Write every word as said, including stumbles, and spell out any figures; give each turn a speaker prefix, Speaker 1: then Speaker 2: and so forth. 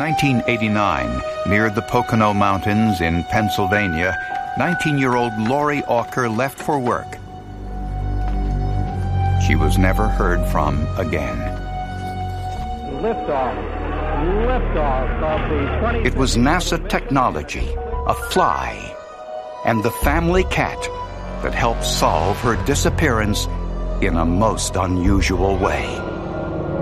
Speaker 1: nineteen eighty-nine, near the Pocono Mountains in Pennsylvania, nineteen-year-old Lori Walker left for work. She was never heard from again.
Speaker 2: Liftoff. Liftoff of the twenty...
Speaker 1: It was NASA technology, a fly, and the family cat that helped solve her disappearance in a most unusual way.